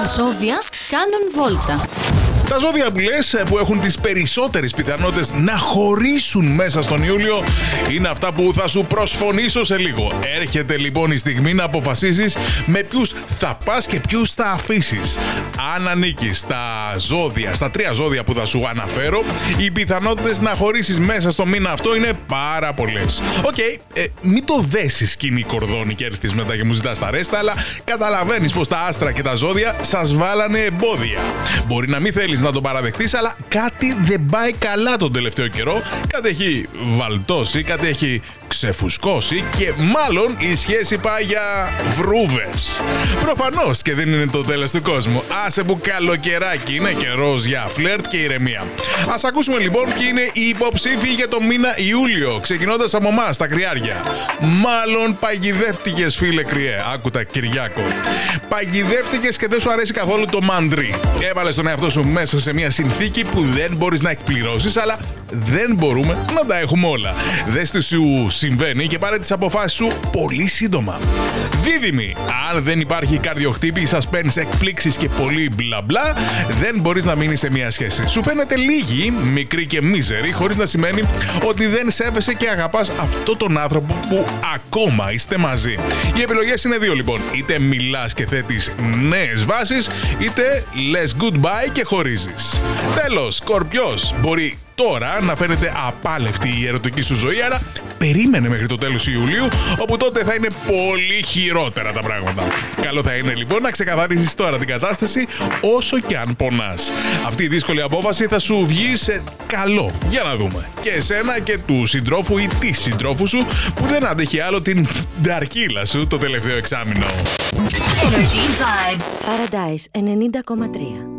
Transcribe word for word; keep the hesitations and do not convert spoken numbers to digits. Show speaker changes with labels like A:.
A: Τα ζώδια κάνουν βόλτα.
B: Τα ζώδια που λες, που έχουν τις περισσότερες πιθανότητες να χωρίσουν μέσα στον Ιούλιο, είναι αυτά που θα σου προσφωνήσω σε λίγο. Έρχεται λοιπόν η στιγμή να αποφασίσεις με ποιους θα πας και ποιους θα αφήσεις. Αν ανήκεις στα ζώδια, στα τρία ζώδια που θα σου αναφέρω, οι πιθανότητες να χωρίσεις μέσα στο μήνα αυτό είναι πάρα πολλές. Οκ, okay, ε, μην το δέσεις σκηνή κορδόνι και έρθεις μετά και μου ζητάς τα ρέστα, αλλά καταλαβαίνεις πως τα άστρα και τα ζώδια σας βάλανε εμπόδια. Μπορεί να μην θέλεις να το παραδεχτείς, αλλά κάτι δεν πάει καλά τον τελευταίο καιρό. Κάτι έχει βαλτώσει, κάτι έχει ξεφουσκώσει και μάλλον η σχέση πάει για βρούβες. Προφανώς και δεν είναι το τέλος του κόσμου. Άσε που καλοκαιράκι είναι, καιρός για φλερτ και ηρεμία. Ας ακούσουμε λοιπόν ποιοι είναι οι υποψήφοι για το μήνα Ιούλιο, ξεκινώντας από εμάς τα κρυάρια. Μάλλον παγιδεύτηκες, φίλε κρυέ. Άκουτα, Κυριάκο. Παγιδεύτηκες και δεν σου αρέσει καθόλου το μαντρί. Έβαλες τον εαυτό σου μέσα σε μια συνθήκη που δεν μπορείς να εκπληρώσεις, αλλά δεν μπορούμε να τα έχουμε όλα. Δες τι σου συμβαίνει και πάρε τις αποφάσεις σου πολύ σύντομα. Δίδυμοι, αν δεν υπάρχει καρδιοχτύπη, suspense, εκπλήξεις και πολύ μπλα μπλα, δεν μπορείς να μείνεις σε μια σχέση. Σου φαίνεται λίγη, μικρή και μίζερη, χωρίς να σημαίνει ότι δεν σέβεσαι και αγαπάς αυτόν τον άνθρωπο που ακόμα είστε μαζί. Οι επιλογές είναι δύο λοιπόν. Είτε μιλάς και θέτεις νέες βάσεις, είτε λες goodbye και χωρίζεις. Τέλος, Σκορπιός, μπορεί τώρα να φαίνεται απάλευτη η ερωτική σου ζωή, αλλά περίμενε μέχρι το τέλος Ιουλίου, όπου τότε θα είναι πολύ χειρότερα τα πράγματα. Καλό θα είναι λοιπόν να ξεκαθαρίσεις τώρα την κατάσταση, όσο και αν πονάς. Αυτή η δύσκολη απόφαση θα σου βγει σε καλό. Για να δούμε. Και εσένα και του συντρόφου ή τη συντρόφου σου που δεν αντέχει άλλο την νταρκύλα σου το τελευταίο εξάμηνο.
A: Energy Vibes.
C: Paradise ενενήντα κόμμα τρία.